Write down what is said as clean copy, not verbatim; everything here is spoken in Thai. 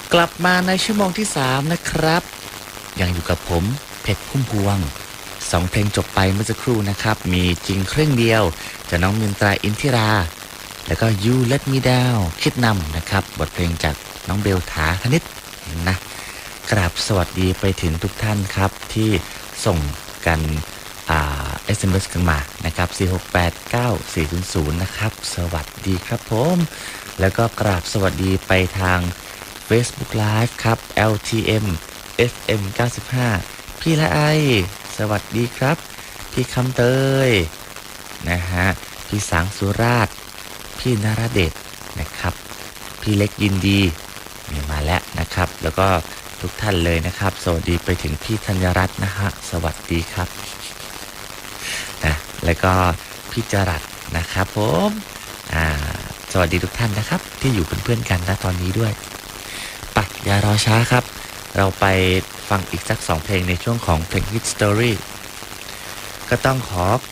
กลับมาในชั่วโมงที่3นะครับยังอยู่กับผมเพชรพุ่มพวง2เพลงจบไปเมื่อสักครู่นะครับมีจริงเครื่องเดียวจากน้องมินตราอินทิราแล้วก็ You Let Me Down คิดนำนะครับบทเพลงจากน้องเบลถาคณิตนะกราบสวัสดีไปถึงทุกท่านครับที่ส่งกันSMS กันมานะครับ4689400นะครับสวัสดีครับผมแล้วก็กราบสวัสดีไปทาง Facebook Live ครับ LTM FM 95พี่ละไอสวัสดีครับพี่คำเตยนะฮะพี่สังสุราชพี่นราเดชนะครับพี่เล็กยินดีมีมาแล้วนะครับแล้วก็ทุกท่านเลยนะครับสวัสดีไปถึงพี่ธัญรัตน์นะฮะสวัสดีครับนะแล้วก็พี่จรัสนะครับผมสวัสดีทุกท่านนะครับที่อยู่เป็นเพื่อนกันณตอนนี้ด้วยปะอย่ารอช้าครับเราไปฟังอีกสัก2เพลงในช่วงของเพลง Hit Story ก็ต้องขอ